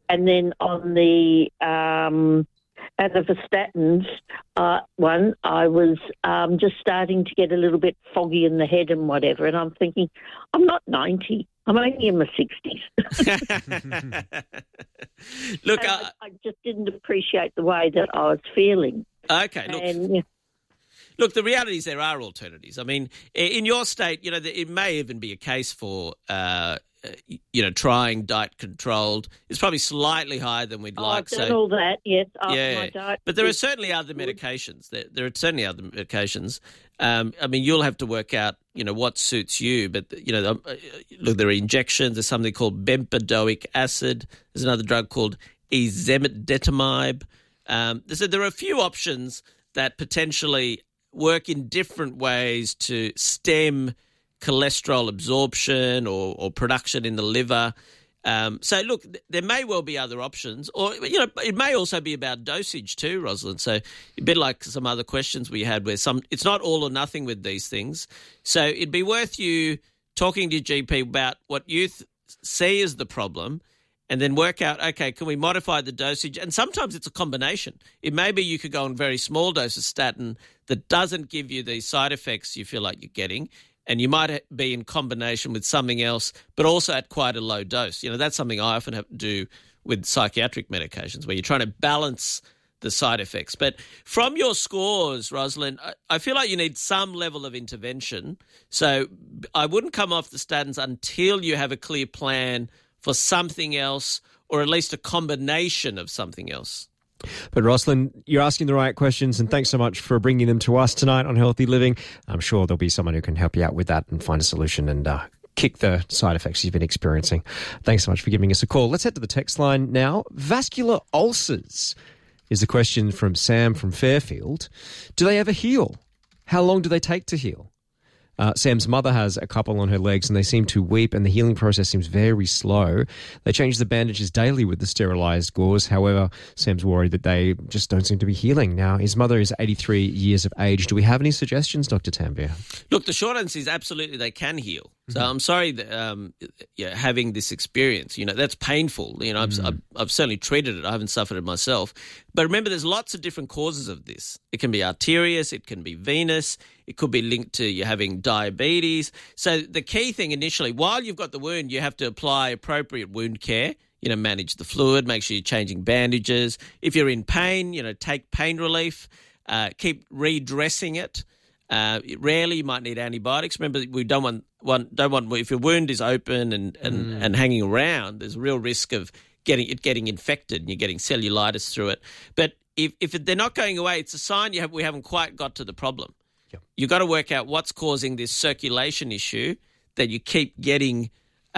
And then on the atorvastatins one, I was just starting to get a little bit foggy in the head and whatever. And I'm thinking, I'm not 90. I'm only in my 60s. Look, I just didn't appreciate the way that I was feeling. Okay, look. And, Look, the reality is there are alternatives. I mean, in your state, it may even be a case for, trying diet-controlled. It's probably slightly higher than we'd like. I've done all that, yes. Yeah, my diet but there are certainly other medications. There are certainly other medications. You'll have to work out, what suits you. But, look, there are injections. There's something called bempedoic acid. There's another drug called ezetimibe. So there are a few options that potentially work in different ways to stem cholesterol absorption or production in the liver. So, look, there may well be other options, or, it may also be about dosage too, Rosalind. So a bit like some other questions we had where it's not all or nothing with these things. So it'd be worth you talking to your GP about what you see as the problem and then work out, okay, can we modify the dosage? And sometimes it's a combination. It may be you could go on very small dose of statin that doesn't give you these side effects you feel like you're getting, and you might be in combination with something else, but also at quite a low dose. That's something I often have to do with psychiatric medications, where you're trying to balance the side effects. But from your scores, Rosalind, I feel like you need some level of intervention. So I wouldn't come off the statins until you have a clear plan for something else, or at least a combination of something else. But Rosalind, you're asking the right questions, and thanks so much for bringing them to us tonight on Healthy Living. I'm sure there'll be someone who can help you out with that and find a solution and kick the side effects you've been experiencing. Thanks so much for giving us a call. Let's head to the text line now. Vascular ulcers is the question from Sam from Fairfield. Do they ever heal? How long do they take to heal? Sam's mother has a couple on her legs and they seem to weep, and the healing process seems very slow. They change the bandages daily with the sterilised gauze. However, Sam's worried that they just don't seem to be healing. Now, his mother is 83 years of age. Do we have any suggestions, Dr. Tanvir? Look, the short answer is absolutely they can heal. So I'm sorry that having this experience, that's painful. I've certainly treated it. I haven't suffered it myself. But remember, there's lots of different causes of this. It can be arterious. It can be venous. It could be linked to you having diabetes. So the key thing initially, while you've got the wound, you have to apply appropriate wound care. Manage the fluid, make sure you're changing bandages. If you're in pain, take pain relief. Keep redressing it. Rarely you might need antibiotics. Remember, we don't want if your wound is open and hanging around, there's a real risk of getting infected and you're getting cellulitis through it. But if they're not going away, it's a sign we haven't quite got to the problem. Yep. You've got to work out what's causing this circulation issue that you keep getting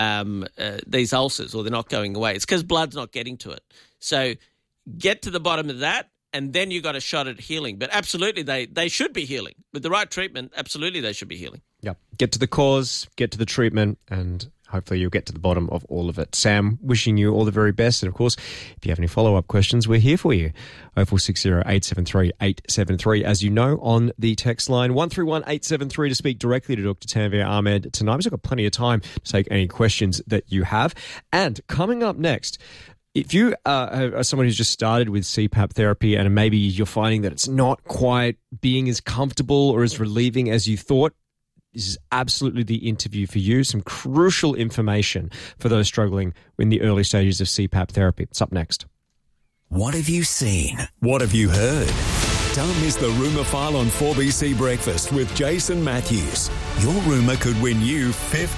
these ulcers, or they're not going away. It's because blood's not getting to it. So get to the bottom of that, and then you got a shot at healing. But absolutely, they should be healing. With the right treatment, absolutely they should be healing. Yep. Get to the cause, get to the treatment, and hopefully you'll get to the bottom of all of it. Sam, wishing you all the very best. And, of course, if you have any follow-up questions, we're here for you. 0460 873 873, as you know, on the text line. 131873 to speak directly to Dr. Tanvir Ahmed tonight. We've got plenty of time to take any questions that you have. And coming up next, if you are someone who's just started with CPAP therapy and maybe you're finding that it's not quite being as comfortable or as relieving as you thought, this is absolutely the interview for you. Some crucial information for those struggling in the early stages of CPAP therapy. It's up next. What have you seen? What have you heard? Don't miss the Rumour File on 4BC Breakfast with Jason Matthews. Your rumour could win you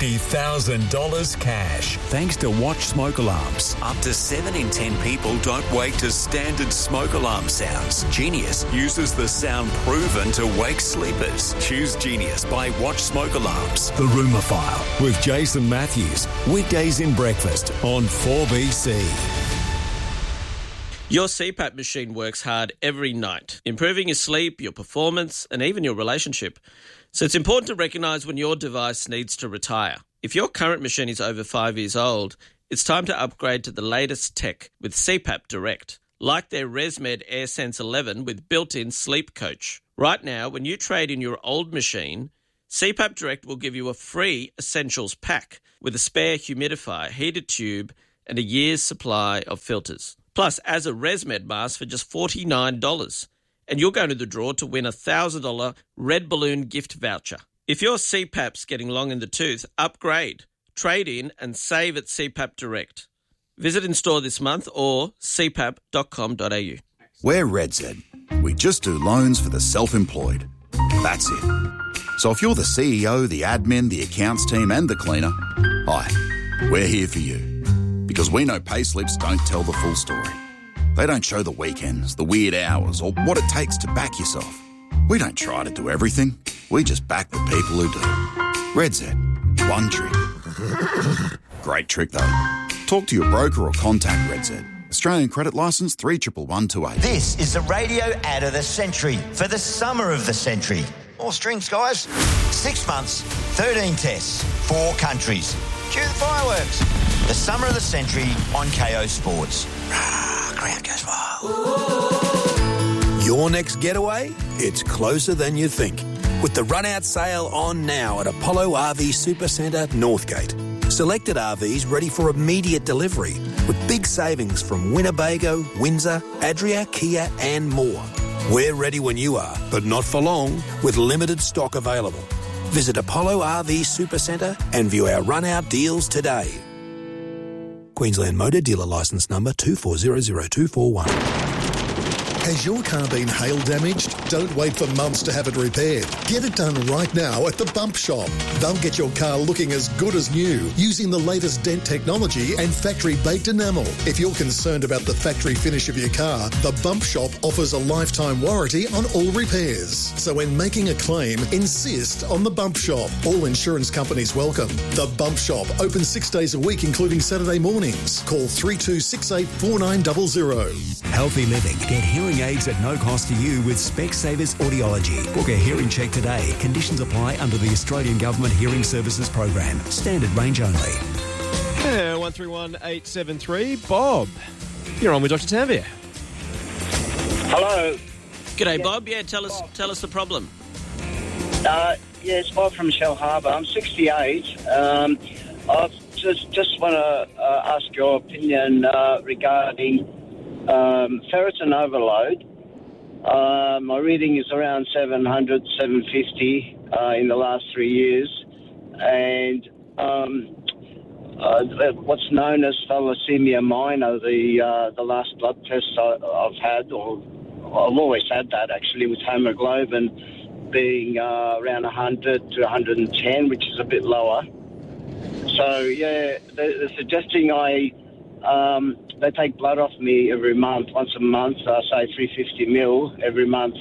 $50,000 cash thanks to Watch Smoke Alarms. Up to 7 in 10 people don't wake to standard smoke alarm sounds. Genius uses the sound proven to wake sleepers. Choose Genius by Watch Smoke Alarms. The Rumour File with Jason Matthews. Weekdays in breakfast on 4BC. Your CPAP machine works hard every night, improving your sleep, your performance, and even your relationship. So it's important to recognise when your device needs to retire. If your current machine is over 5 years old, it's time to upgrade to the latest tech with CPAP Direct, like their ResMed AirSense 11 with built-in sleep coach. Right now, when you trade in your old machine, CPAP Direct will give you a free Essentials pack with a spare humidifier, heated tube, and a year's supply of filters. Plus, as a ResMed mask for just $49. And you're going to the draw to win a $1,000 Red Balloon gift voucher. If your CPAP's getting long in the tooth, upgrade, trade in and save at CPAP Direct. Visit in store this month or cpap.com.au. We're RedZ. We just do loans for the self-employed. That's it. So if you're the CEO, the admin, the accounts team and the cleaner, hi, we're here for you. Because we know payslips don't tell the full story. They don't show the weekends, the weird hours, or what it takes to back yourself. We don't try to do everything. We just back the people who do. RedZ. One trick. Great trick, though. Talk to your broker or contact RedZ. Australian credit licence 311128. This is the radio ad of the century for the summer of the century. More strings, guys. 6 months, 13 tests, 4 countries. Cue the fireworks. The summer of the century on KO Sports. Crowd goes wild. Your next getaway? It's closer than you think. With the run-out sale on now at Apollo RV Supercentre, Northgate. Selected RVs ready for immediate delivery with big savings from Winnebago, Windsor, Adria, Kia and more. We're ready when you are, but not for long, with limited stock available. Visit Apollo RV Supercentre and view our run-out deals today. Queensland Motor Dealer Licence Number 2400241. Has your car been hail damaged? Don't wait for months to have it repaired. Get it done right now at the Bump Shop. They'll get your car looking as good as new using the latest dent technology and factory-baked enamel. If you're concerned about the factory finish of your car, the Bump Shop offers a lifetime warranty on all repairs. So when making a claim, insist on the Bump Shop. All insurance companies welcome. The Bump Shop, open 6 days a week, including Saturday mornings. Call 3268 4900. Healthy living. Get hearing aids at no cost to you with Specsavers Audiology. Book a hearing check today. Conditions apply under the Australian Government Hearing Services Program. Standard range only. Yeah, 131873. Bob, you're on with Dr. Tanvir. Hello. G'day, Bob. Yeah, tell us the problem. It's Bob from Shell Harbour. I'm 68. I just want to ask your opinion regarding ferritin overload. My reading is around 700, 750 in the last 3 years. And what's known as thalassemia minor, the last blood test I've had, or I've always had that actually, with hemoglobin being around 100 to 110, which is a bit lower. So, yeah, they're suggesting they take blood off me every month, once a month, say 350 mil every month.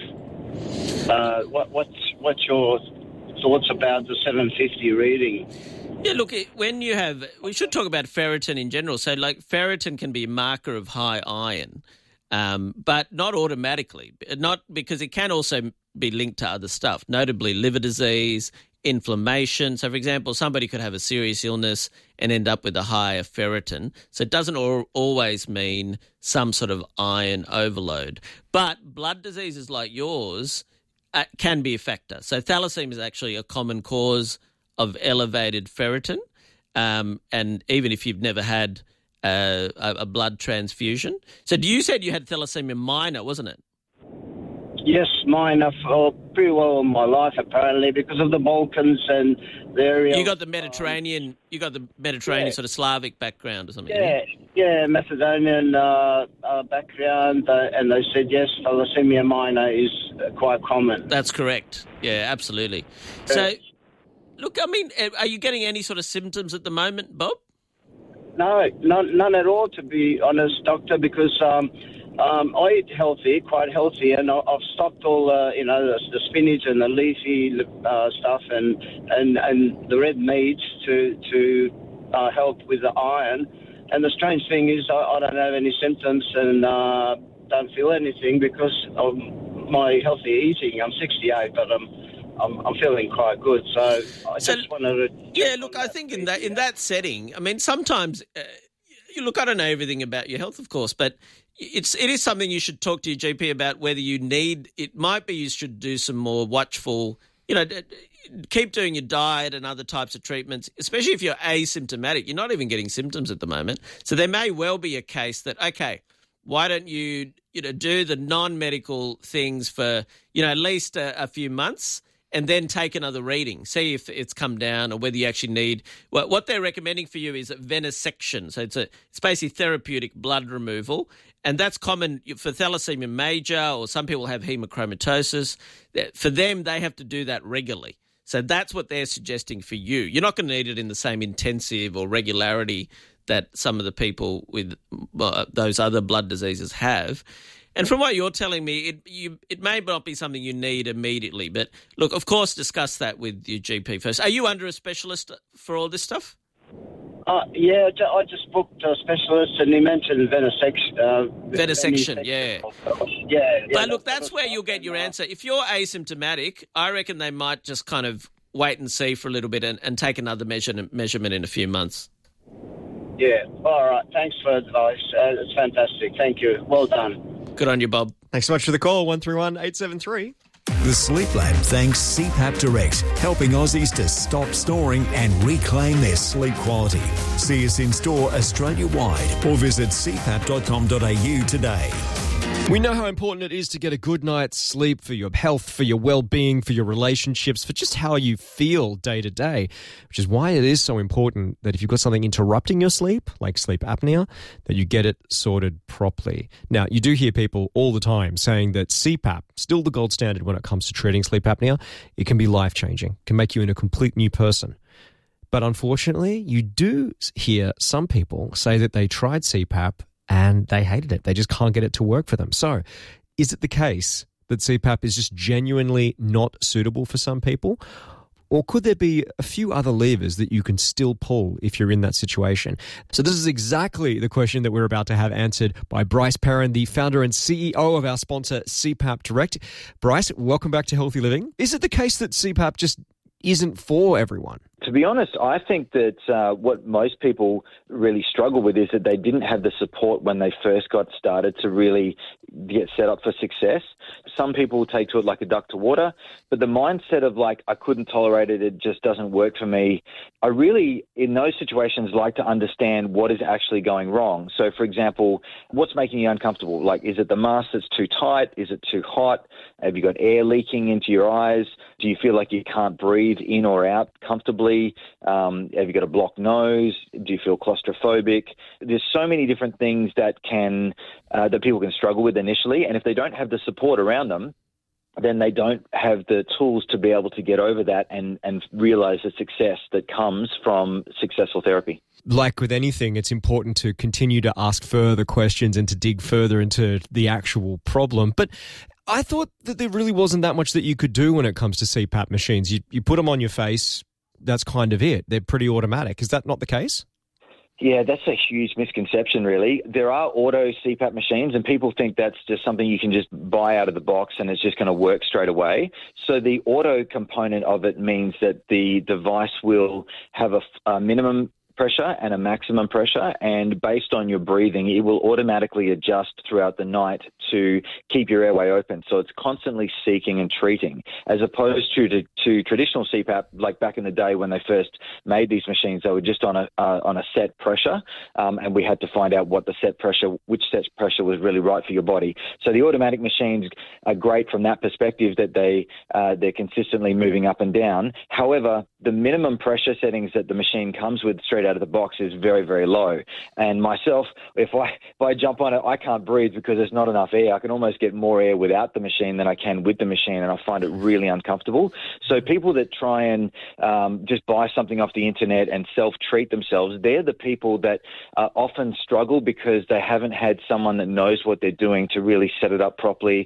What's your thoughts about the 750 reading? Yeah, look, we should talk about ferritin in general. So, like, ferritin can be a marker of high iron, but not automatically. Not because it can also be linked to other stuff, notably liver disease, inflammation. So, for example, somebody could have a serious illness and end up with a higher ferritin. So it doesn't always mean some sort of iron overload. But blood diseases like yours can be a factor. So thalassemia is actually a common cause of elevated ferritin. And even if you've never had a blood transfusion. So you said you had thalassemia minor, wasn't it? Yes, minor for pretty well all my life, apparently, because of the Balkans and the area. You got the Mediterranean, sort of Slavic background or something. Yeah, Macedonian background, and they said yes, thalassemia minor is quite common. That's correct. Yeah, absolutely. So, look, I mean, are you getting any sort of symptoms at the moment, Bob? No, none at all, to be honest, Doctor, because I eat healthy, quite healthy, and I've stopped all the spinach and the leafy stuff and the red meat to help with the iron. And the strange thing is I don't have any symptoms and don't feel anything because of my healthy eating. I'm 68, but I'm feeling quite good. So I just wanted to... Yeah, look, I think in that setting, I mean, sometimes... Look, I don't know everything about your health, of course, but it is something you should talk to your GP about whether you need. It might be you should do some more watchful keep doing your diet and other types of treatments, especially if you're asymptomatic. You're not even getting symptoms at the moment. So there may well be a case that, okay, why don't you, do the non-medical things for, at least a few months and then take another reading, see if it's come down or whether you actually need what they're recommending for you is a venesection. So it's basically therapeutic blood removal, and that's common for thalassemia major, or some people have hemochromatosis. For them, they have to do that regularly. So that's what they're suggesting for you. You're not going to need it in the same intensive or regularity that some of the people with those other blood diseases have. And from what you're telling me, it may not be something you need immediately. But look, of course, discuss that with your GP first. Are you under a specialist for all this stuff? Yeah, I just booked a specialist and he mentioned venesection. Venesection, yeah. Yeah. But look, that's where you'll get your answer. If you're asymptomatic, I reckon they might just kind of wait and see for a little bit and take another measurement in a few months. Yeah, all right. Thanks for the advice. It's fantastic. Thank you. Well done. Good on you, Bob. Thanks so much for the call, 131 873. The Sleep Lab thanks CPAP Direct, helping Aussies to stop snoring and reclaim their sleep quality. See us in store Australia-wide or visit cpap.com.au today. We know how important it is to get a good night's sleep for your health, for your well-being, for your relationships, for just how you feel day to day, which is why it is so important that if you've got something interrupting your sleep, like sleep apnea, that you get it sorted properly. Now, you do hear people all the time saying that CPAP, still the gold standard when it comes to treating sleep apnea, it can be life-changing, can make you into a complete new person. But unfortunately, you do hear some people say that they tried CPAP and they hated it. They just can't get it to work for them. So is it the case that CPAP is just genuinely not suitable for some people? Or could there be a few other levers that you can still pull if you're in that situation? So this is exactly the question that we're about to have answered by Bryce Perrin, the founder and CEO of our sponsor, CPAP Direct. Bryce, welcome back to Healthy Living. Is it the case that CPAP just isn't for everyone? To be honest, I think that what most people really struggle with is that they didn't have the support when they first got started to really get set up for success. Some people take to it like a duck to water, but the mindset of like, I couldn't tolerate it, it just doesn't work for me. I really, in those situations, like to understand what is actually going wrong. So, for example, what's making you uncomfortable? Like, is it the mask that's too tight? Is it too hot? Have you got air leaking into your eyes? Do you feel like you can't breathe in or out comfortably? Have you got a blocked nose? Do you feel claustrophobic? There's so many different things that that people can struggle with initially, and if they don't have the support around them, then they don't have the tools to be able to get over that and realize the success that comes from successful therapy. Like with anything, it's important to continue to ask further questions and to dig further into the actual problem. But I thought that there really wasn't that much that you could do when it comes to CPAP machines. You put them on your face, that's kind of it. They're pretty automatic. Is that not the case? Yeah, that's a huge misconception, really. There are auto CPAP machines, and people think that's just something you can just buy out of the box and it's just going to work straight away. So the auto component of it means that the device will have a minimum pressure and a maximum pressure, and based on your breathing, it will automatically adjust throughout the night to keep your airway open. So it's constantly seeking and treating, as opposed to traditional CPAP, like back in the day when they first made these machines, they were just on a set pressure, and we had to find out which set pressure was really right for your body. So the automatic machines are great from that perspective, that they're consistently moving up and down. However, the minimum pressure settings that the machine comes with straight out of the box is very, very low. And myself, if I jump on it, I can't breathe because there's not enough air. I can almost get more air without the machine than I can with the machine, and I find it really uncomfortable. So people that try and just buy something off the internet and self-treat themselves, they're the people that often struggle because they haven't had someone that knows what they're doing to really set it up properly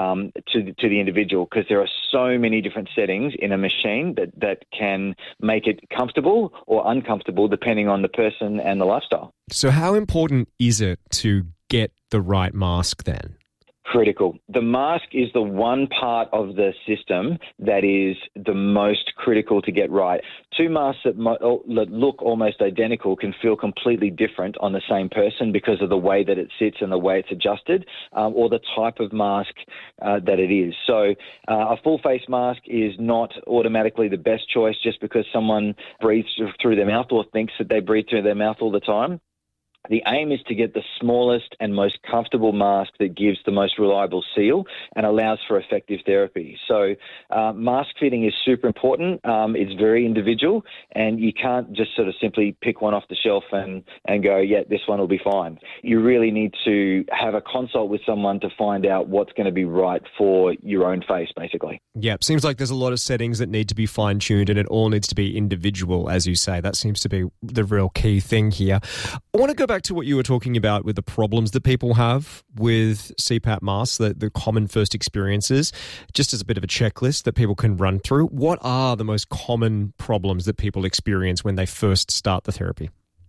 to the individual, because there are so many different settings in a machine that can make it comfortable or uncomfortable depending on the person and the lifestyle. So how important is it to get the right mask then? Critical. The mask is the one part of the system that is the most critical to get right. Two masks that look almost identical can feel completely different on the same person because of the way that it sits and the way it's adjusted, or the type of mask that it is. So a full face mask is not automatically the best choice just because someone breathes through their mouth or thinks that they breathe through their mouth all the time. The aim is to get the smallest and most comfortable mask that gives the most reliable seal and allows for effective therapy. So mask fitting is super important. It's very individual, and you can't just sort of simply pick one off the shelf and go, yeah, this one will be fine. You really need to have a consult with someone to find out what's going to be right for your own face, basically. Yeah, seems like there's a lot of settings that need to be fine-tuned, and it all needs to be individual, as you say. That seems to be the real key thing here. I want to go back to what you were talking about with the problems that people have with CPAP masks, the common first experiences, just as a bit of a checklist that people can run through. What are the most common problems that people experience when they first start the therapy?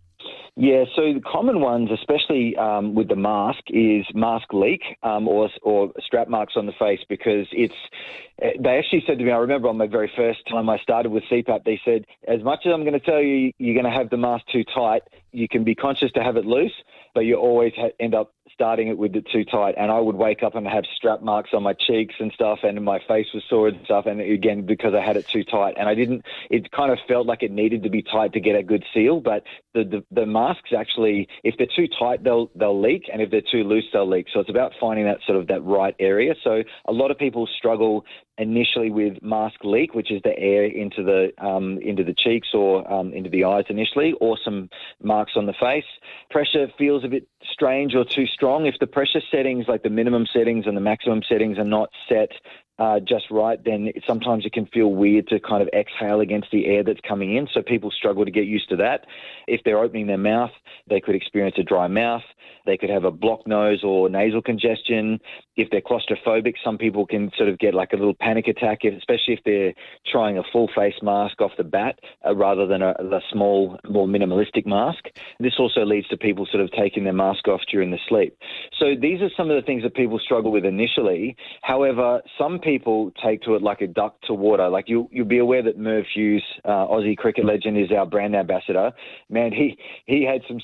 Yeah, so the common ones, especially with the mask, is mask leak or strap marks on the face, because they actually said to me, I remember on my very first time I started with CPAP, they said, as much as I'm going to tell you you're going to have the mask too tight, you can be conscious to have it loose, but you always end up starting it with it too tight. And I would wake up and have strap marks on my cheeks and stuff, and my face was sore and stuff, and again, because I had it too tight. And it kind of felt like it needed to be tight to get a good seal, but the masks actually, if they're too tight, they'll leak, and if they're too loose, they'll leak. So it's about finding that right area. So a lot of people struggle initially with mask leak, which is the air into the cheeks or into the eyes initially, or some marks on the face. Pressure feels a bit strange or too strong. If the pressure settings, like the minimum settings and the maximum settings, are not set just right, then sometimes it can feel weird to kind of exhale against the air that's coming in. So people struggle to get used to that. If they're opening their mouth, they could experience a dry mouth. They could have a blocked nose or nasal congestion. If they're claustrophobic, some people can sort of get like a little panic attack, especially if they're trying a full face mask off the bat rather than a small, more minimalistic mask. This also leads to people sort of taking their mask off during the sleep. So these are some of the things that people struggle with initially. However, some people take to it like a duck to water. Like you'll be aware that Merv Hughes, Aussie cricket legend, is our brand ambassador. Man, he had some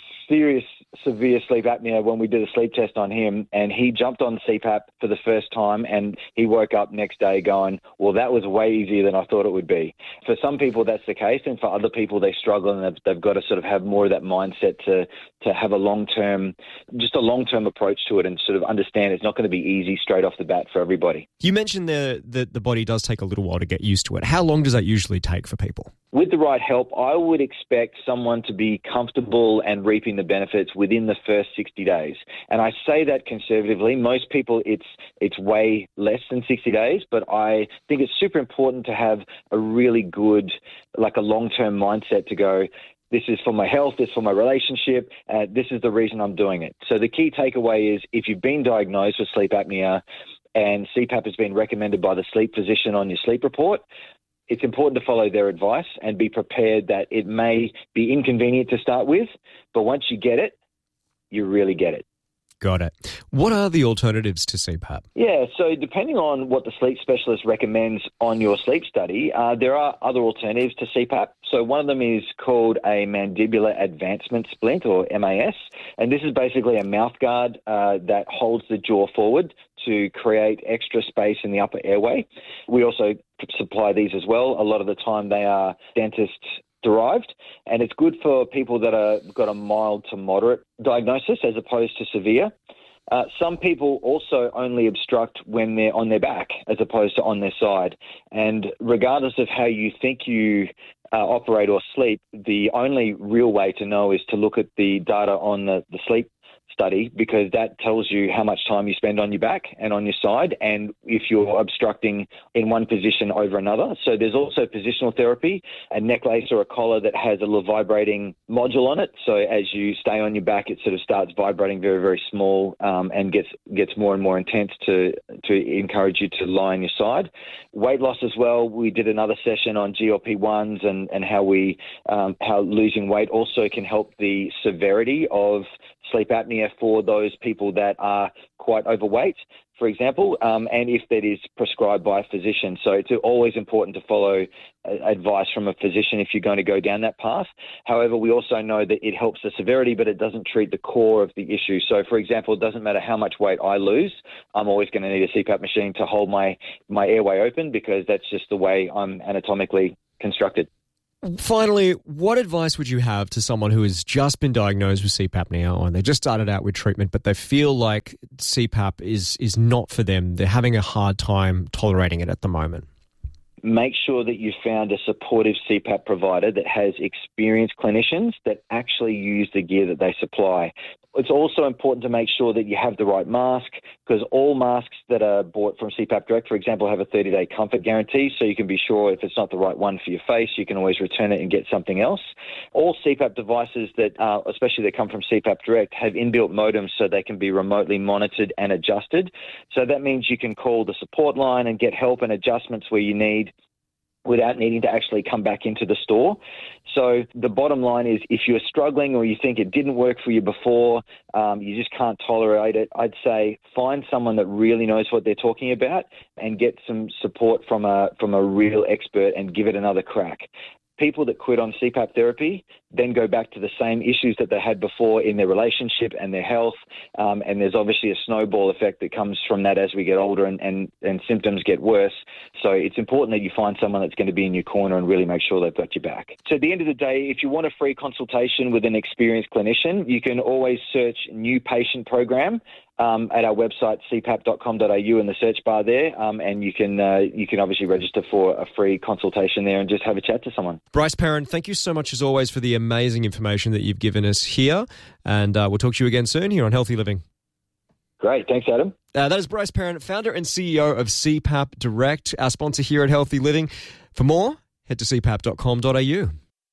severe sleep apnea when we did a sleep test on him, and he jumped on CPAP for the first time, and he woke up next day going, well, that was way easier than I thought it would be. For some people, that's the case, and for other people, they struggle, and they've got to sort of have more of that mindset to have a long-term approach to it, and sort of understand it's not going to be easy straight off the bat for everybody. You mentioned that the body does take a little while to get used to it. How long does that usually take for people? With the right help, I would expect someone to be comfortable and reaping the benefits within the first 60 days. And I say that conservatively. Most people, it's way less than 60 days, but I think it's super important to have a really good, like a long-term mindset to go, this is for my health, this is for my relationship, this is the reason I'm doing it. So the key takeaway is if you've been diagnosed with sleep apnea and CPAP has been recommended by the sleep physician on your sleep report, it's important to follow their advice and be prepared that it may be inconvenient to start with, but once you get it, you really get it. Got it. What are the alternatives to CPAP? Yeah, so depending on what the sleep specialist recommends on your sleep study, there are other alternatives to CPAP. So one of them is called a mandibular advancement splint, or MAS, and this is basically a mouthguard that holds the jaw forward to create extra space in the upper airway. We also supply these as well. A lot of the time they are dentist-derived, and it's good for people that have got a mild to moderate diagnosis as opposed to severe. Some people also only obstruct when they're on their back as opposed to on their side. And regardless of how you think you operate or sleep, the only real way to know is to look at the data on the sleep study, because that tells you how much time you spend on your back and on your side, and if you're obstructing in one position over another. So there's also positional therapy, a necklace or a collar that has a little vibrating module on it. So as you stay on your back, it sort of starts vibrating very, very small and gets more and more intense to encourage you to lie on your side. Weight loss as well. We did another session on GLP-1s and how losing weight also can help the severity of sleep apnea for those people that are quite overweight, for example, and if that is prescribed by a physician. So it's always important to follow advice from a physician if you're going to go down that path. However, we also know that it helps the severity, but it doesn't treat the core of the issue. So, for example, it doesn't matter how much weight I lose, I'm always going to need a CPAP machine to hold my airway open, because that's just the way I'm anatomically constructed. Finally, what advice would you have to someone who has just been diagnosed with sleep apnea, or they just started out with treatment, but they feel like CPAP is not for them? They're having a hard time tolerating it at the moment. Make sure that you found a supportive CPAP provider that has experienced clinicians that actually use the gear that they supply. It's also important to make sure that you have the right mask, because all masks that are bought from CPAP Direct, for example, have a 30-day comfort guarantee, so you can be sure if it's not the right one for your face, you can always return it and get something else. All CPAP devices that, especially that come from CPAP Direct, have inbuilt modems so they can be remotely monitored and adjusted. So that means you can call the support line and get help and adjustments where you need, without needing to actually come back into the store. So the bottom line is, if you're struggling or you think it didn't work for you before, you just can't tolerate it, I'd say find someone that really knows what they're talking about and get some support from a real expert and give it another crack. People that quit on CPAP therapy then go back to the same issues that they had before in their relationship and their health, and there's obviously a snowball effect that comes from that as we get older and symptoms get worse. So it's important that you find someone that's going to be in your corner and really make sure they've got your back. So at the end of the day, if you want a free consultation with an experienced clinician, you can always search New Patient Program at our website, cpap.com.au, in the search bar there, and you can obviously register for a free consultation there and just have a chat to someone. Bryce Perrin, thank you so much as always for the amazing information that you've given us here, and we'll talk to you again soon here on Healthy Living. Great. Thanks, Adam. That is Bryce Perrin, founder and CEO of CPAP Direct, our sponsor here at Healthy Living. For more, head to cpap.com.au.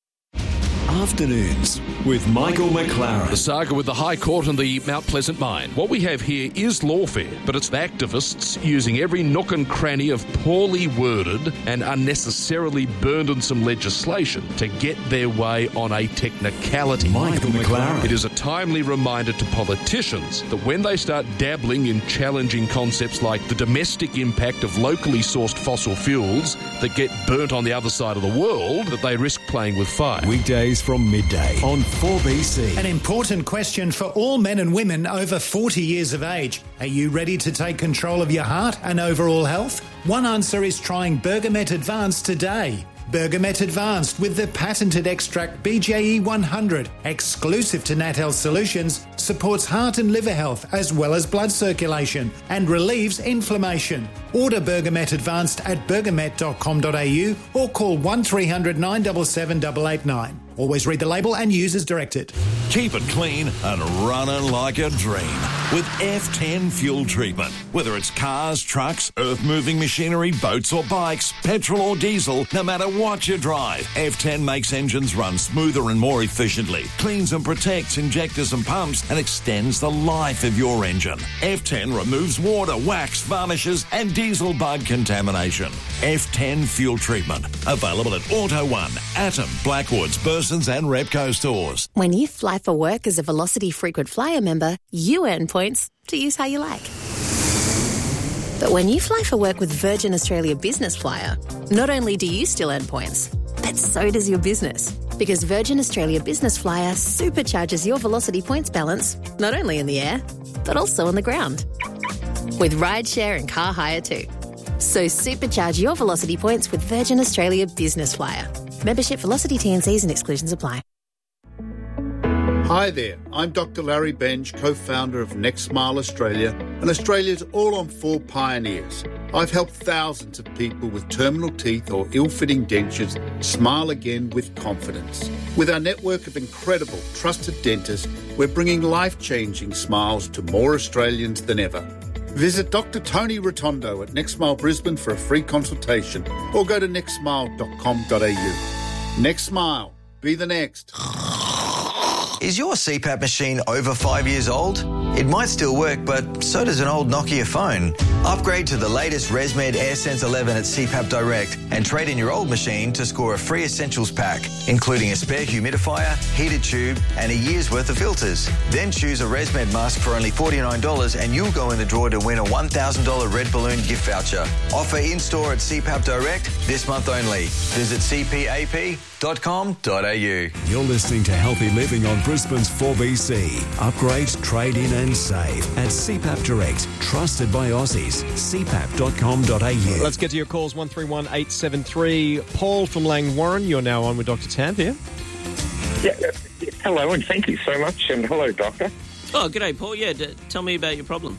Afternoons with Michael McLaren. The saga with the High Court and the Mount Pleasant mine. What we have here is lawfare, but it's activists using every nook and cranny of poorly worded and unnecessarily burdensome legislation to get their way on a technicality. Michael McLaren. It is a timely reminder to politicians that when they start dabbling in challenging concepts like the domestic impact of locally sourced fossil fuels that get burnt on the other side of the world, that they risk playing with fire. Weekdays from midday on 4BC. An important question for all men and women over 40 years of age. Are you ready to take control of your heart and overall health? One answer is trying Bergamet Advanced today. Bergamet Advanced with the patented extract BJE 100, exclusive to Nat Health Solutions, supports heart and liver health as well as blood circulation and relieves inflammation. Order Bergamet Advanced at bergamet.com.au or call 1300 977 889. Always read the label and use as directed. Keep it clean and running like a dream with F10 fuel treatment. Whether it's cars, trucks, earth-moving machinery, boats or bikes, petrol or diesel, no matter what you drive, F10 makes engines run smoother and more efficiently, cleans and protects injectors and pumps, and extends the life of your engine. F10 removes water, wax, varnishes, and diesel bug contamination. F10 fuel treatment. Available at Auto One, Atom, Blackwoods, Bursons and Repco stores. When you fly for work as a Velocity Frequent Flyer member, you earn points to use how you like. But when you fly for work with Virgin Australia Business Flyer, not only do you still earn points, but so does your business. Because Virgin Australia Business Flyer supercharges your Velocity points balance, not only in the air, but also on the ground. With rideshare and car hire too. So supercharge your Velocity points with Virgin Australia Business Flyer. Membership, Velocity, T&Cs and exclusions apply. Hi there, I'm Dr. Larry Benj, co-founder of Next Smile Australia and Australia's all-on-4 pioneers. I've helped thousands of people with terminal teeth or ill-fitting dentures smile again with confidence. With our network of incredible, trusted dentists, we're bringing life-changing smiles to more Australians than ever. Visit Dr. Tony Rotondo at Next Smile Brisbane for a free consultation or go to nextsmile.com.au. Next Smile. Be the next. Is your CPAP machine over 5 years old? It might still work, but so does an old Nokia phone. Upgrade to the latest ResMed AirSense 11 at CPAP Direct and trade in your old machine to score a free essentials pack, including a spare humidifier, heated tube and a year's worth of filters. Then choose a ResMed mask for only $49 and you'll go in the draw to win a $1,000 Red Balloon gift voucher. Offer in-store at CPAP Direct this month only. Visit cpap.com.au. You're listening to Healthy Living on Brisbane's 4BC. Upgrade, trade in and save at CPAP Direct. Trusted by Aussies. cpap.com.au. Let's get to your calls. 131873. Paul from Langwarrin, you're now on with Dr. Tam here. Yeah, hello and thank you so much, and hello, Doctor. Oh, g'day, Paul. Yeah, tell me about your problem.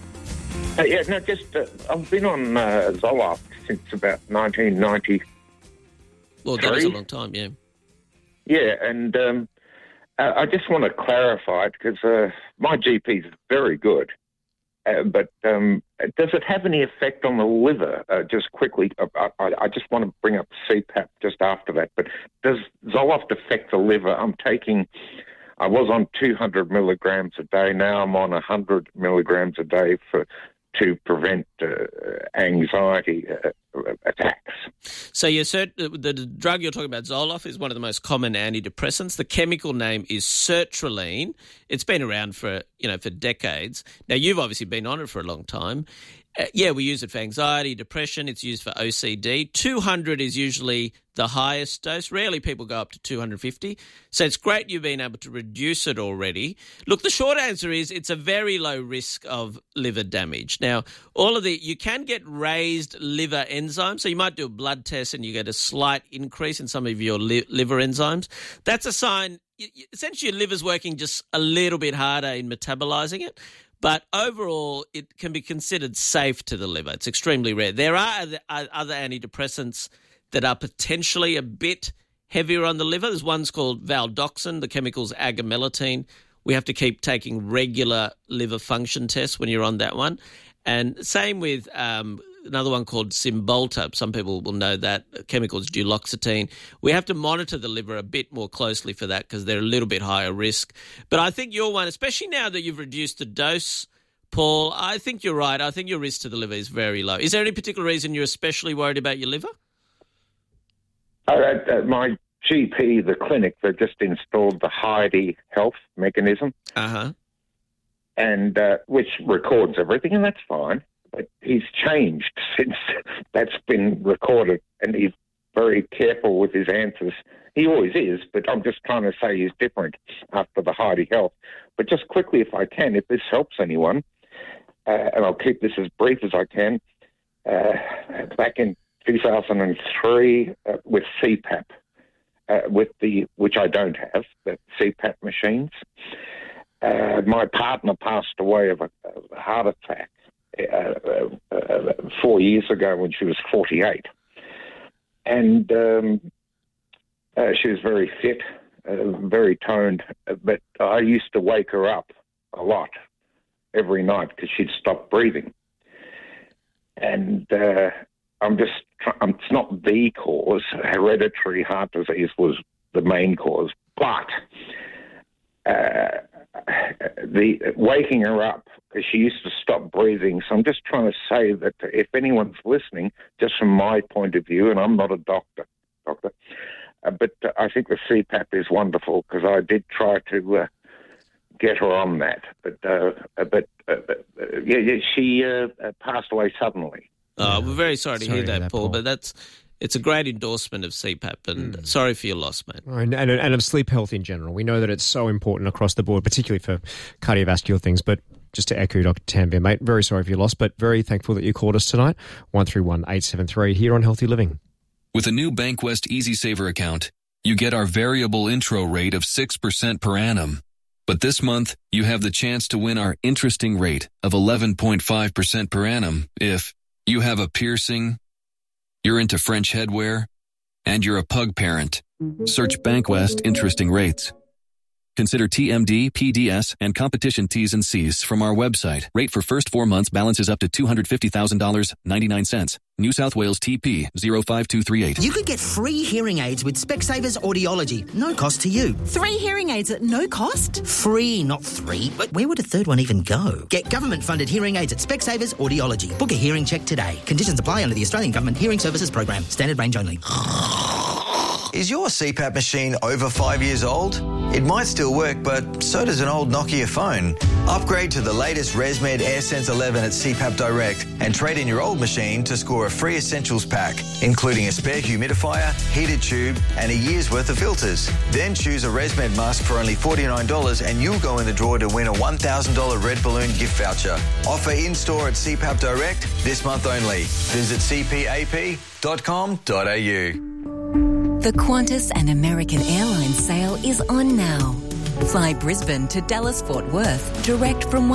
I've been on Zoloft since about 1990. Well, that was a long time, yeah. Yeah, and I just want to clarify it because my GP is very good. But does it have any effect on the liver? Just quickly, I just want to bring up CPAP just after that. But does Zoloft affect the liver? I was on 200 milligrams a day. Now I'm on 100 milligrams a day to prevent anxiety attacks. So the drug you're talking about, Zoloft, is one of the most common antidepressants. The chemical name is sertraline. It's been around for decades. Now, you've obviously been on it for a long time. We use it for anxiety, depression. It's used for OCD. 200 is usually the highest dose. Rarely people go up to 250. So it's great you've been able to reduce it already. Look, the short answer is it's a very low risk of liver damage. Now, you can get raised liver enzymes. So you might do a blood test and you get a slight increase in some of your liver enzymes. That's a sign, essentially your liver's working just a little bit harder in metabolizing it. But overall, it can be considered safe to the liver. It's extremely rare. There are other antidepressants that are potentially a bit heavier on the liver. There's one's called valdoxin. The chemical's agomelatine. We have to keep taking regular liver function tests when you're on that one. And same with another one called Cymbalta. Some people will know that. The chemical is duloxetine. We have to monitor the liver a bit more closely for that because they're a little bit higher risk. But I think your one, especially now that you've reduced the dose, Paul, I think you're right. I think your risk to the liver is very low. Is there any particular reason you're especially worried about your liver? My GP, the clinic, they've just installed the Heidi Health mechanism. Uh-huh. And which records everything, and that's fine. But he's changed since that's been recorded, and he's very careful with his answers. He always is, but I'm just trying to say he's different after the Heidi Health. But just quickly, if I can, if this helps anyone, and I'll keep this as brief as I can, back in 2003 with CPAP, which I don't have, the CPAP machines. My partner passed away of a heart attack 4 years ago when she was 48. And she was very fit, very toned, but I used to wake her up a lot every night because she'd stop breathing. And it's not the cause. Hereditary heart disease was the main cause, but the waking her up because she used to stop breathing. So I'm just trying to say that if anyone's listening, just from my point of view, and I'm not a doctor, but I think the CPAP is wonderful because I did try to get her on that, but she passed away suddenly. We're very sorry to hear that, Paul, but it's a great endorsement of CPAP, and sorry for your loss, mate. And of sleep health in general. We know that it's so important across the board, particularly for cardiovascular things. But just to echo Dr. Tambir, mate, very sorry for your loss, but very thankful that you called us tonight. 131873 here on Healthy Living. With a new Bankwest EasySaver account, you get our variable intro rate of 6% per annum. But this month, you have the chance to win our interesting rate of 11.5% per annum if you have a piercing, you're into French headwear, and you're a pug parent. Search Bankwest Interesting Rates. Consider TMD, PDS, and competition T's and C's from our website. Rate for first 4 months balances up to $250,000, 99 cents. New South Wales TP 05238. You could get free hearing aids with Specsavers Audiology. No cost to you. 3 hearing aids at no cost? Free, not 3. But where would a third one even go? Get government-funded hearing aids at Specsavers Audiology. Book a hearing check today. Conditions apply under the Australian Government Hearing Services Program. Standard range only. Is your CPAP machine over 5 years old? It might still work, but so does an old Nokia phone. Upgrade to the latest ResMed AirSense 11 at CPAP Direct and trade in your old machine to score a free essentials pack, including a spare humidifier, heated tube and a year's worth of filters. Then choose a ResMed mask for only $49 and you'll go in the draw to win a $1,000 Red Balloon gift voucher. Offer in-store at CPAP Direct this month only. Visit cpap.com.au. The Qantas and American Airlines sale is on now. Fly Brisbane to Dallas Fort Worth direct from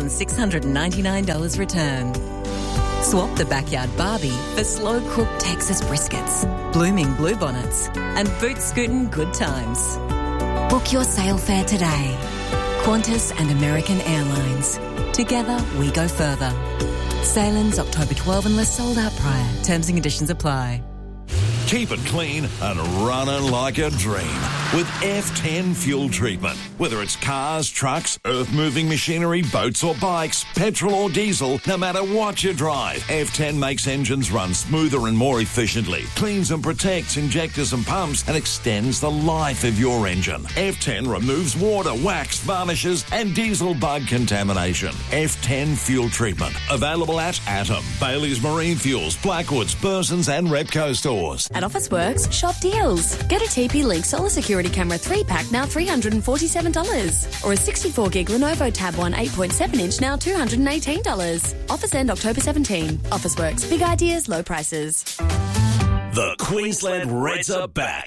$1,699 return. Swap the backyard Barbie for slow-cooked Texas briskets, blooming bluebonnets and boot scootin' good times. Book your sail fare today. Qantas and American Airlines. Together we go further. Sail ends October 12 unless sold out prior. Terms and conditions apply. Keep it clean and running like a dream with F10 fuel treatment. Whether it's cars, trucks, earth-moving machinery, boats or bikes, petrol or diesel, no matter what you drive, F10 makes engines run smoother and more efficiently, cleans and protects injectors and pumps, and extends the life of your engine. F10 removes water, wax, varnishes and diesel bug contamination. F10 fuel treatment. Available at Atom, Bailey's Marine Fuels, Blackwoods, Burson's and Repco stores. At Officeworks, shop deals. Get a TP-Link Solar Security Camera 3-pack, now $347. Or a 64-gig Lenovo Tab 1 8.7-inch, now $218. Offers end October 17. Officeworks. Big ideas, low prices. The Queensland Reds are back.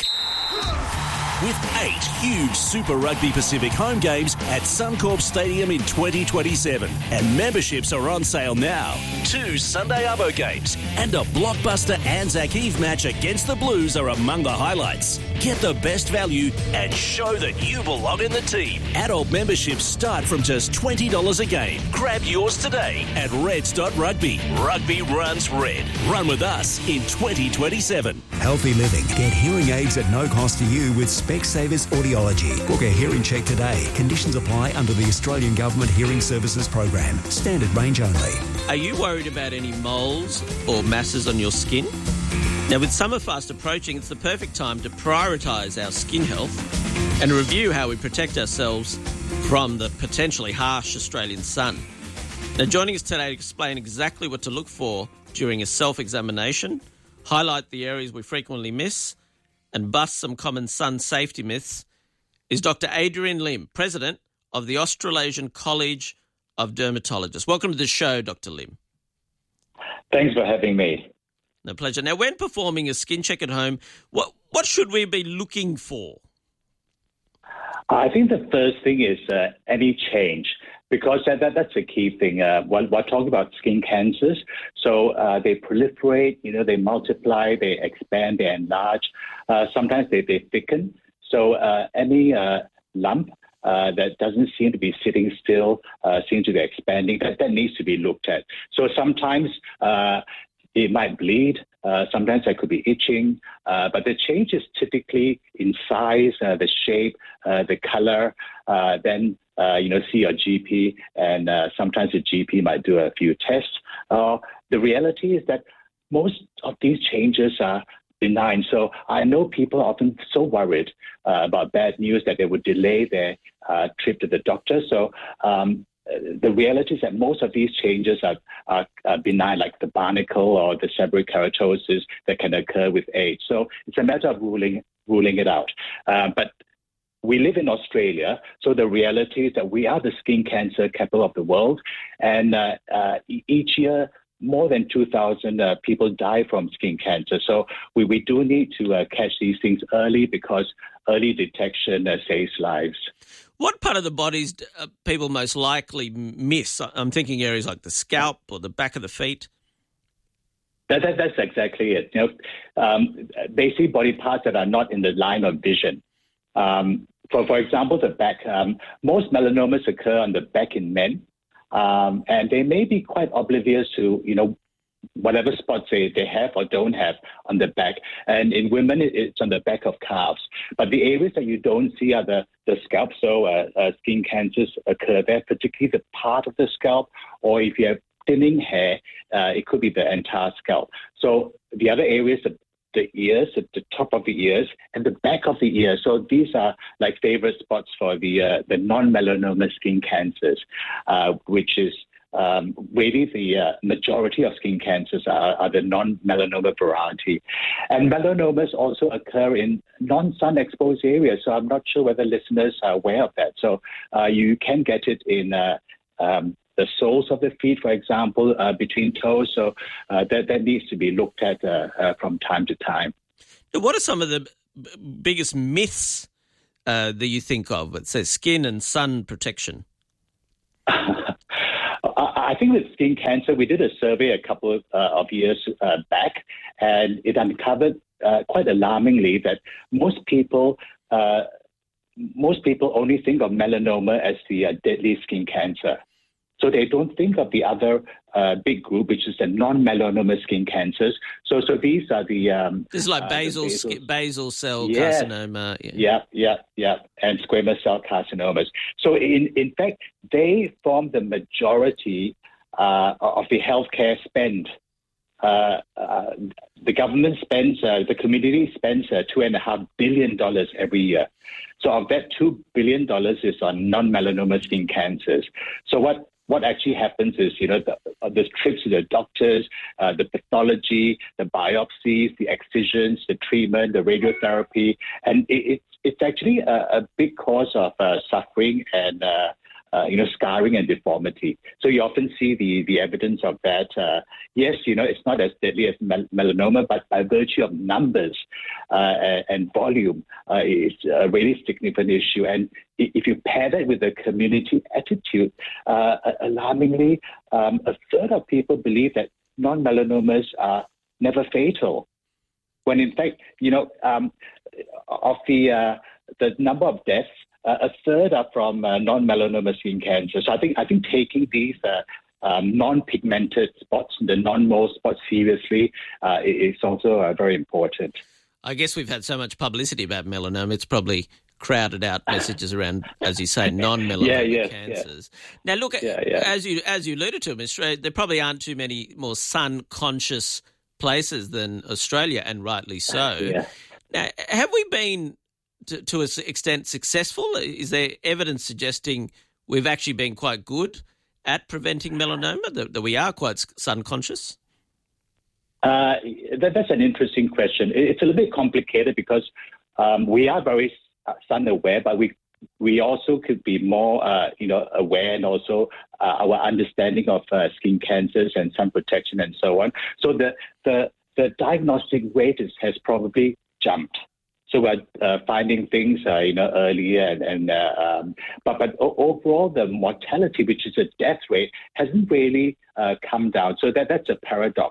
With 8 huge Super Rugby Pacific home games at Suncorp Stadium in 2027. And memberships are on sale now. 2 Sunday Arvo games and a blockbuster Anzac Eve match against the Blues are among the highlights. Get the best value and show that you belong in the team. Adult memberships start from just $20 a game. Grab yours today at reds.rugby. Rugby runs red. Run with us in 2027. Healthy living. Get hearing aids at no cost to you with Specsavers Audiology. Book a hearing check today. Conditions apply under the Australian Government Hearing Services Program. Standard range only. Are you worried about any moles or masses on your skin? Now, with summer fast approaching, it's the perfect time to prioritise our skin health and review how we protect ourselves from the potentially harsh Australian sun. Now, joining us today to explain exactly what to look for during a self-examination, highlight the areas we frequently miss, and bust some common sun safety myths, is Dr. Adrian Lim, President of the Australasian College of Dermatologists. Welcome to the show, Dr. Lim. Thanks for having me. No, pleasure. Now, when performing a skin check at home, what should we be looking for? I think the first thing is any change, because that's a key thing. We're talking about skin cancers, so they proliferate, they multiply, they expand, they enlarge. Sometimes they thicken. So any lump that doesn't seem to be sitting still, seems to be expanding, that needs to be looked at. So sometimes it might bleed. Sometimes there could be itching, but the change is typically in size, the shape, the color. Then see your GP, and sometimes the GP might do a few tests. The reality is that most of these changes are benign. So I know people are often so worried about bad news that they would delay their trip to the doctor. So the reality is that most of these changes are benign, like the barnacle or the seborrheic keratosis that can occur with age. So it's a matter of ruling it out. But we live in Australia, so the reality is that we are the skin cancer capital of the world. And each year, more than 2,000 people die from skin cancer. So we do need to catch these things early, because early detection saves lives. What part of the body people most likely miss? I'm thinking areas like the scalp or the back of the feet. That's exactly it. They see body parts that are not in the line of vision. For example, the back. Most melanomas occur on the back in men, and they may be quite oblivious to, whatever spots they have or don't have on the back. And in women, it's on the back of calves. But the areas that you don't see are the scalp. So skin cancers occur there, particularly the part of the scalp, or if you have thinning hair, it could be the entire scalp. So the other areas, the ears, at the top of the ears, and the back of the ear. So these are like favorite spots for the non-melanoma skin cancers, which is really the majority of skin cancers are the non-melanoma variety. And melanomas also occur in non-sun exposed areas. So I'm not sure whether listeners are aware of that. So you can get it in the soles of the feet, for example, between toes. So that needs to be looked at from time to time. What are some of the biggest myths that you think of? It says skin and sun protection. I think with skin cancer, we did a survey a couple of years back, and it uncovered quite alarmingly that most people only think of melanoma as the deadly skin cancer. So they don't think of the other big group, which is the non-melanoma skin cancers. So these are the... this is like basal cell carcinoma. Yeah, and squamous cell carcinomas. So in fact, they form the majority of the healthcare spend. The government spends, the community spends $2.5 billion every year. So of that, $2 billion is on non-melanoma skin cancers. So what actually happens is, the trips to the doctors, the pathology, the biopsies, the excisions, the treatment, the radiotherapy, and it's actually a big cause of suffering and scarring and deformity. So you often see the evidence of that. Yes, it's not as deadly as melanoma, but by virtue of numbers and volume, it's a really significant issue. And if you pair that with the community attitude, alarmingly, a third of people believe that non-melanomas are never fatal. When in fact, of the number of deaths, a third are from non-melanoma skin cancer. So I think taking these non-pigmented spots, the non-mole spots seriously is also very important. I guess we've had so much publicity about melanoma, it's probably crowded out messages around, as you say, non-melanoma cancers. Now, look, as you alluded to, Australia, there probably aren't too many more sun-conscious places than Australia, and rightly so. Now, have we been, to an extent, successful? Is there evidence suggesting we've actually been quite good at preventing melanoma, that we are quite sun-conscious? That's an interesting question. It's a little bit complicated because we are very sun-aware, but we also could be more, aware, and also our understanding of skin cancers and sun protection and so on. So the diagnostic rate has probably jumped. So we're finding things, earlier, but overall the mortality, which is a death rate, hasn't really come down. So that's a paradox.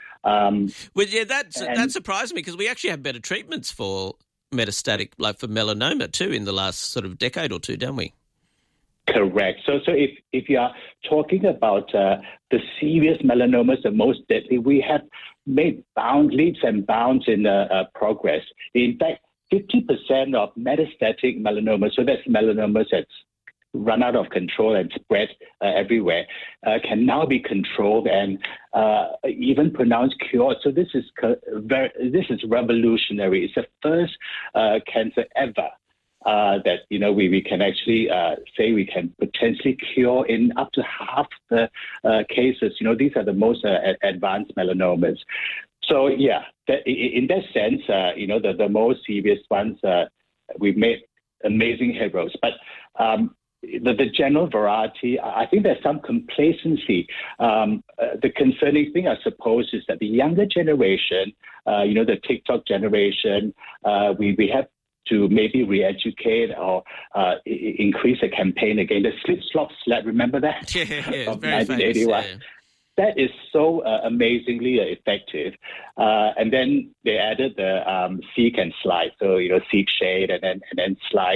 That surprised me because we actually have better treatments for metastatic, like for melanoma too, in the last sort of decade or two, don't we? Correct. So if you are talking about the serious melanomas, the most deadly, we have made leaps and bounds in progress. In fact, 50% of metastatic melanoma, so that's melanomas that's run out of control and spread everywhere, can now be controlled and even pronounced cured. So this is revolutionary. It's the first cancer ever that we can actually say we can potentially cure in up to half the cases. These are the most advanced melanomas. So in that sense, the most serious ones, we've made amazing heroes. But the general variety, I think there's some complacency. The concerning thing, I suppose, is that the younger generation, the TikTok generation, we have to maybe re-educate or increase a campaign again. The Slip Slop Slap, remember that? Yeah, of very 1981. famous, That is so amazingly effective. And then they added the seek and slide. So, seek shade and then slide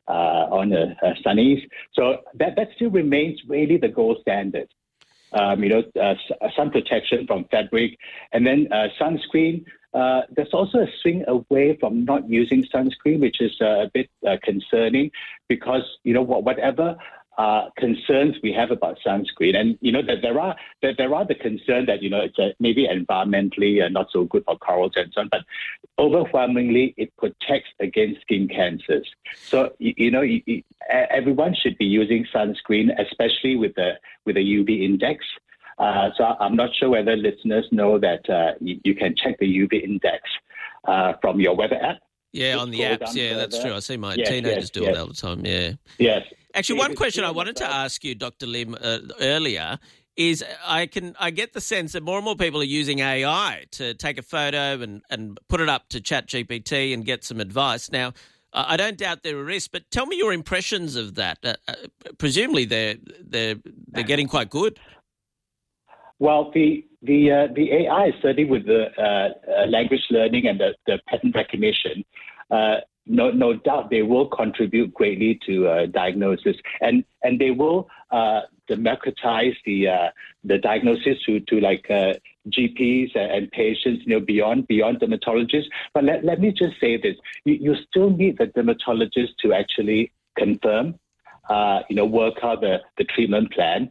on sunnies. So that still remains really the gold standard. Sun protection from fabric, and then sunscreen. There's also a swing away from not using sunscreen, which is a bit concerning because, whatever concerns we have about sunscreen, and, that there are the concern that, it's maybe environmentally not so good for corals and so on, but overwhelmingly it protects against skin cancers. So, everyone should be using sunscreen, especially with the UV index. So I'm not sure whether listeners know that you can check the UV index from your weather app. Yeah, on the apps. Yeah, that's true. I see my teenagers do it all the time. Yeah. Yes. Actually, one question I wanted to ask you, Dr. Lim, earlier is I get the sense that more and more people are using AI to take a photo and put it up to ChatGPT and get some advice. Now, I don't doubt there are risks, but tell me your impressions of that. Presumably, they're getting quite good. Well, the AI, certainly with the language learning and the pattern recognition, no doubt they will contribute greatly to diagnosis, and they will democratize the diagnosis to like GPs and patients, beyond dermatologists. But let me just say this: you still need the dermatologist to actually confirm, work out the treatment plan.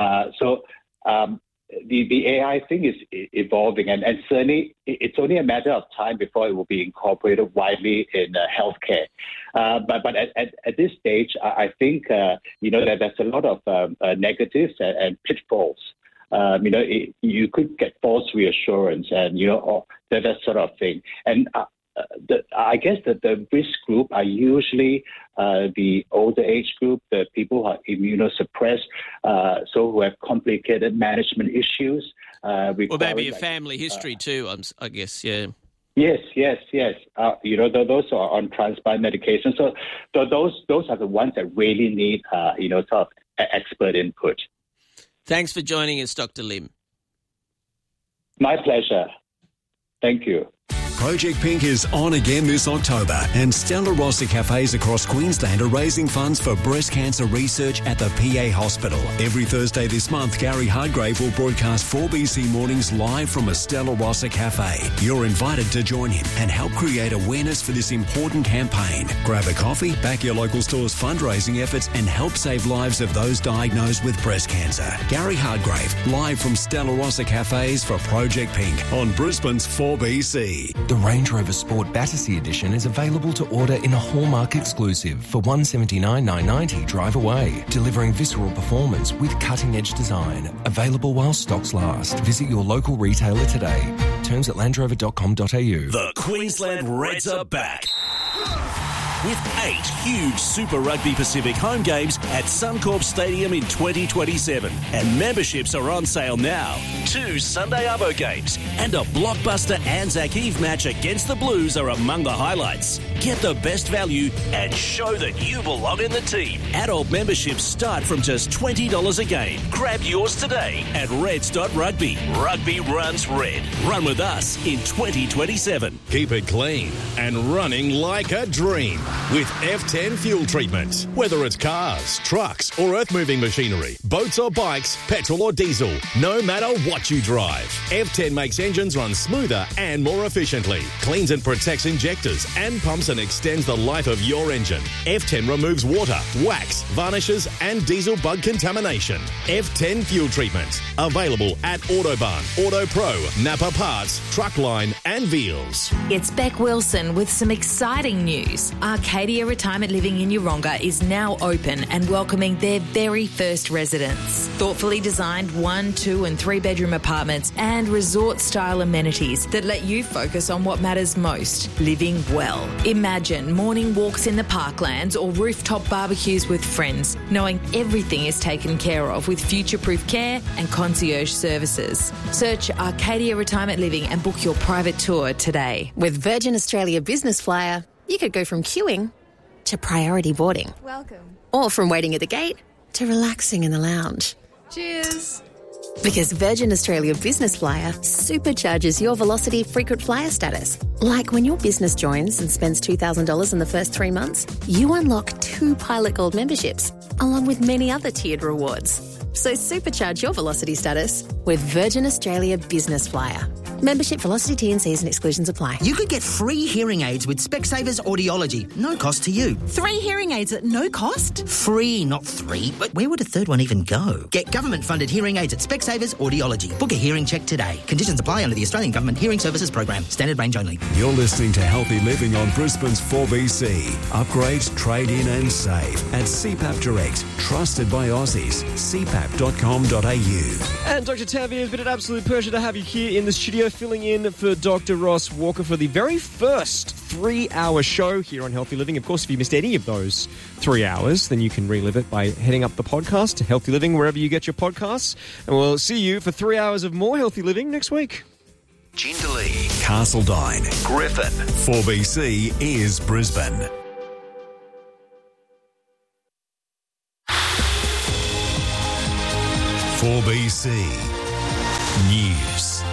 The AI thing is evolving, and certainly it's only a matter of time before it will be incorporated widely in healthcare. But at this stage, I think that there's a lot of negatives and pitfalls. You could get false reassurance, and or that sort of thing. And I guess that the risk group are usually the older age group, the people who are immunosuppressed, so who have complicated management issues. Or maybe a family history too, I guess, yeah. Yes. Those are on transplant medication. So those are the ones that really need, sort of expert input. Thanks for joining us, Dr. Lim. My pleasure. Thank you. Project Pink is on again this October, and Stella Rossa cafes across Queensland are raising funds for breast cancer research at the PA Hospital. Every Thursday this month, Gary Hardgrave will broadcast 4BC Mornings live from a Stella Rossa cafe. You're invited to join him and help create awareness for this important campaign. Grab a coffee, back your local store's fundraising efforts, and help save lives of those diagnosed with breast cancer. Gary Hardgrave, live from Stella Rossa cafes for Project Pink on Brisbane's 4BC. The Range Rover Sport Battersea Edition is available to order in a Hallmark exclusive for $179,990 drive away, delivering visceral performance with cutting-edge design. Available while stocks last. Visit your local retailer today. Terms at landrover.com.au. The Queensland Reds are back. With 8 huge Super Rugby Pacific home games at Suncorp Stadium in 2027. And memberships are on sale now. 2 Sunday Arvo games and a blockbuster Anzac Eve match against the Blues are among the highlights. Get the best value and show that you belong in the team. Adult memberships start from just $20 a game. Grab yours today at reds.rugby. Rugby runs red. Run with us in 2027. Keep it clean and running like a dream with F10 fuel treatment. Whether it's cars, trucks or earth-moving machinery, boats or bikes, petrol or diesel, no matter what you drive, F10 makes engines run smoother and more efficiently, cleans and protects injectors and pumps and extends the life of your engine. F10 removes water, wax, varnishes and diesel bug contamination. F10 fuel treatment. Available at Autobahn, Auto Pro, Napa Parts, Truckline and Veals. It's Beck Wilson with some exciting news. Arcadia Retirement Living in Yeronga is now open and welcoming their very first residents. Thoughtfully designed 1, 2 and 3 bedroom apartments and resort-style amenities that let you focus on what matters most, living well. Imagine morning walks in the parklands or rooftop barbecues with friends, knowing everything is taken care of with future-proof care and concierge services. Search Arcadia Retirement Living and book your private tour today. With Virgin Australia Business Flyer, you could go from queuing to priority boarding. Welcome. Or from waiting at the gate to relaxing in the lounge. Cheers. Because Virgin Australia Business Flyer supercharges your Velocity frequent flyer status. Like when your business joins and spends $2,000 in the first 3 months, you unlock 2 Pilot Gold memberships, along with many other tiered rewards. So supercharge your Velocity status with Virgin Australia Business Flyer. Membership, Velocity, T&Cs and exclusions apply. You could get free hearing aids with Specsavers Audiology. No cost to you. 3 hearing aids at no cost? Free, not 3. But where would a third one even go? Get government-funded hearing aids at Specsavers Audiology. Book a hearing check today. Conditions apply under the Australian Government Hearing Services Program. Standard range only. You're listening to Healthy Living on Brisbane's 4BC. Upgrade, trade in and save at CPAP Direct. Trusted by Aussies. cpap.com.au. And Dr. Tavi, it's been an absolute pleasure to have you here in the studio, filling in for Dr. Ross Walker for the very first 3-hour show here on Healthy Living. Of course, if you missed any of those 3 hours, then you can relive it by heading up the podcast to Healthy Living, wherever you get your podcasts. And we'll see you for 3 hours of more Healthy Living next week. Jindalee, Castledine, Griffin. 4BC is Brisbane. "4BC News."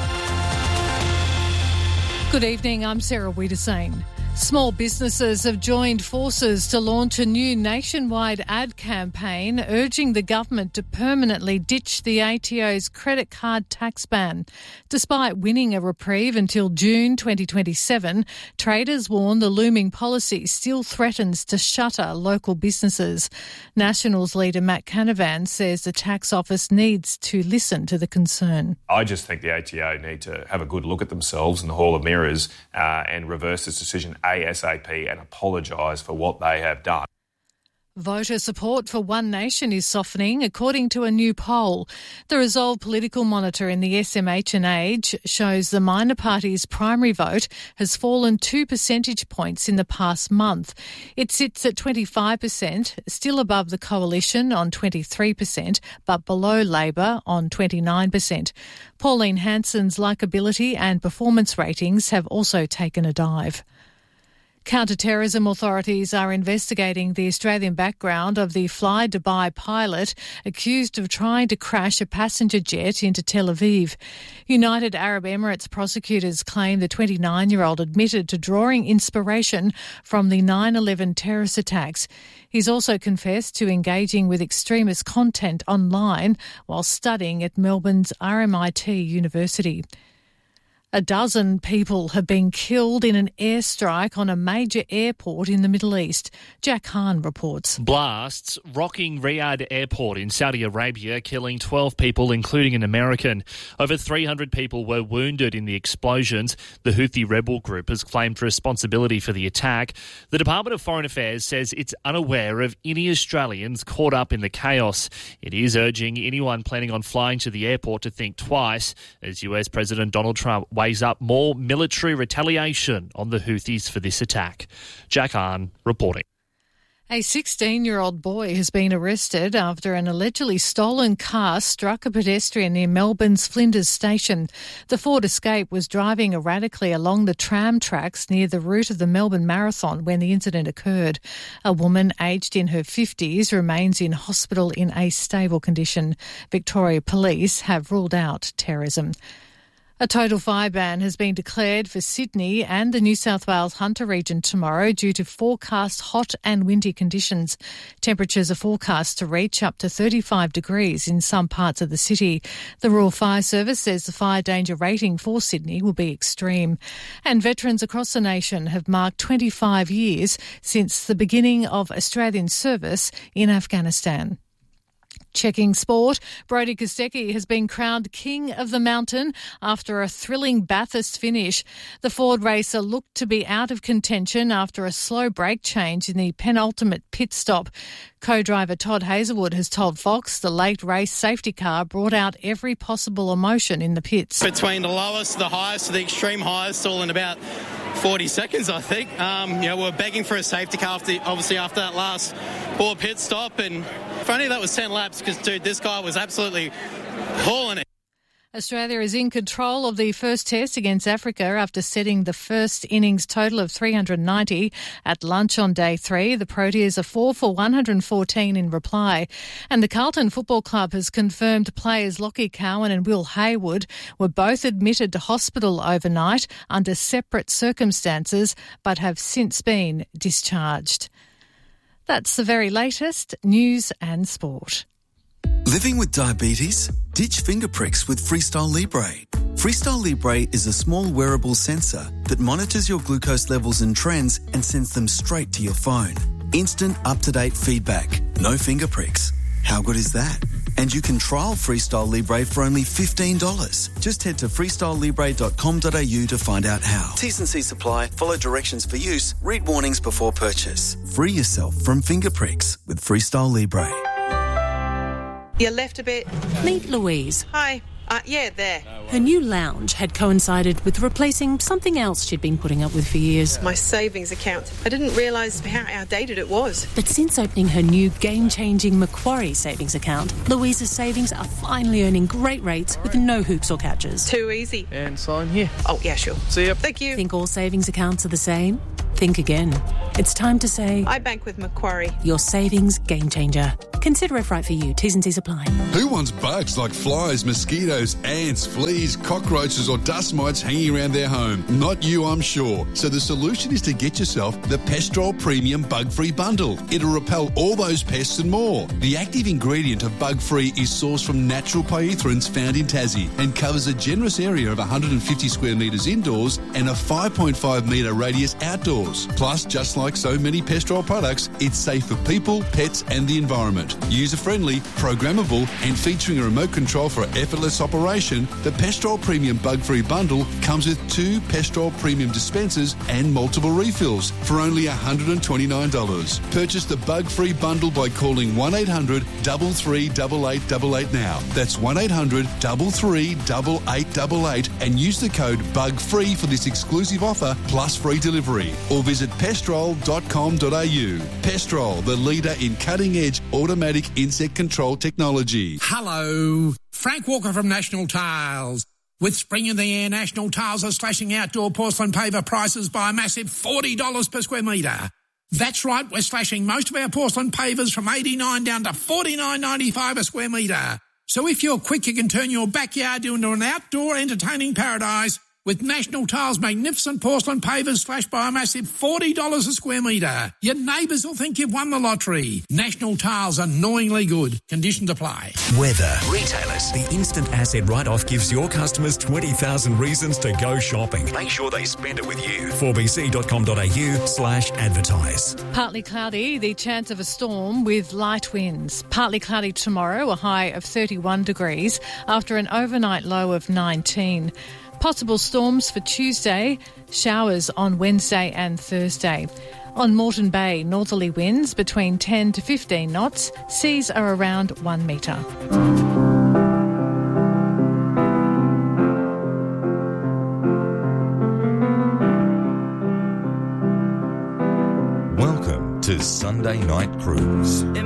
Good evening, I'm Sarah Wiedersane. Small businesses have joined forces to launch a new nationwide ad campaign urging the government to permanently ditch the ATO's credit card tax ban. Despite winning a reprieve until June 2027, traders warn the looming policy still threatens to shutter local businesses. Nationals leader Matt Canavan says the tax office needs to listen to the concern. I just think the ATO need to have a good look at themselves in the Hall of Mirrors and reverse this decision ASAP and apologise for what they have done. Voter support for One Nation is softening, according to a new poll. The Resolve Political Monitor in the SMH&Age shows the minor party's primary vote has fallen 2 percentage points in the past month. It sits at 25%, still above the Coalition on 23%, but below Labor on 29%. Pauline Hanson's likability and performance ratings have also taken a dive. Counter-terrorism authorities are investigating the Australian background of the Fly Dubai pilot accused of trying to crash a passenger jet into Tel Aviv. United Arab Emirates prosecutors claim the 29-year-old admitted to drawing inspiration from the 9/11 terrorist attacks. He's also confessed to engaging with extremist content online while studying at Melbourne's RMIT University. 12 people have been killed in an airstrike on a major airport in the Middle East. Jack Hahn reports. Blasts rocking Riyadh Airport in Saudi Arabia, killing 12 people, including an American. Over 300 people were wounded in the explosions. The Houthi rebel group has claimed responsibility for the attack. The Department of Foreign Affairs says it's unaware of any Australians caught up in the chaos. It is urging anyone planning on flying to the airport to think twice, as US President Donald Trump weighs up more military retaliation on the Houthis for this attack. Jack Hahn reporting. A 16-year-old boy has been arrested after an allegedly stolen car struck a pedestrian near Melbourne's Flinders Station. The Ford Escape was driving erratically along the tram tracks near the route of the Melbourne Marathon when the incident occurred. A woman aged in her 50s remains in hospital in a stable condition. Victoria Police have ruled out terrorism. A total fire ban has been declared for Sydney and the New South Wales Hunter region tomorrow due to forecast hot and windy conditions. Temperatures are forecast to reach up to 35 degrees in some parts of the city. The Royal Fire Service says the fire danger rating for Sydney will be extreme. And veterans across the nation have marked 25 years since the beginning of Australian service in Afghanistan. Checking sport, Brodie Kostecki has been crowned King of the Mountain after a thrilling Bathurst finish. The Ford racer looked to be out of contention after a slow brake change in the penultimate pit stop. Co-driver Todd Hazelwood has told Fox the late race safety car brought out every possible emotion in the pits. Between the lowest, the highest, the extreme highest, all in about 40 seconds, I think. We're begging for a safety car after that last poor pit stop, and if only that was 10 laps, because, dude, this guy was absolutely hauling it. Australia is in control of the first test against Africa after setting the first innings total of 390 at lunch on day 3. The Proteas are 4 for 114 in reply. And the Carlton Football Club has confirmed players Lockie Cowan and Will Hayward were both admitted to hospital overnight under separate circumstances but have since been discharged. That's the very latest news and sport. Living with diabetes? Ditch finger pricks with Freestyle Libre. Freestyle Libre is a small wearable sensor that monitors your glucose levels and trends and sends them straight to your phone. Instant, up-to-date feedback. No finger pricks. How good is that? And you can trial Freestyle Libre for only $15. Just head to freestylelibre.com.au to find out how. T's and C's apply. Follow directions for use. Read warnings before purchase. Free yourself from finger pricks with Freestyle Libre. You left a bit. Meet Louise. Hi. Yeah, there. Her new lounge had coincided with replacing something else she'd been putting up with for years. My savings account. I didn't realise how outdated it was. But since opening her new game-changing Macquarie savings account, Louise's savings are finally earning great rates with no hoops or catches. Too easy. And sign here. Oh, yeah, sure. See ya. Thank you. Think all savings accounts are the same? Think again. It's time to say... I bank with Macquarie. Your savings game changer. Consider if right for you. T's and C's apply. Who wants bugs like flies, mosquitoes, ants, fleas, cockroaches or dust mites hanging around their home? Not you, I'm sure. So the solution is to get yourself the Pestrol Premium Bug-Free Bundle. It'll repel all those pests and more. The active ingredient of Bug-Free is sourced from natural pyrethroids found in Tassie and covers a generous area of 150 square metres indoors and a 5.5 metre radius outdoors. Plus, just like so many Pestrol products, it's safe for people, pets and the environment. User-friendly, programmable and featuring a remote control for effortless operation, the Pestrol Premium Bug-Free Bundle comes with 2 Pestrol Premium dispensers and multiple refills for only $129. Purchase the Bug-Free Bundle by calling 1800 33 8888 now. That's 1800 33 8888 and use the code BUGFREE for this exclusive offer plus free delivery. Or visit pestrol.com.au. Pestrol, the leader in cutting-edge automatic insect control technology. Hello, Frank Walker from National Tiles. With spring in the air, National Tiles are slashing outdoor porcelain paver prices by a massive $40 per square metre. That's right, we're slashing most of our porcelain pavers from $89 down to $49.95 a square metre. So if you're quick, you can turn your backyard into an outdoor entertaining paradise with National Tiles' magnificent porcelain pavers slashed by a massive $40 a square metre. Your neighbours will think you've won the lottery. National Tiles, annoyingly good. Conditions apply. Weather. Retailers. The instant asset write-off gives your customers 20,000 reasons to go shopping. Make sure they spend it with you. 4bc.com.au/advertise. Partly cloudy, the chance of a storm with light winds. Partly cloudy tomorrow, a high of 31 degrees after an overnight low of 19. Possible storms for Tuesday, showers on Wednesday and Thursday. On Moreton Bay, northerly winds between 10 to 15 knots. Seas are around 1 metre. Welcome to Sunday Night Cruise.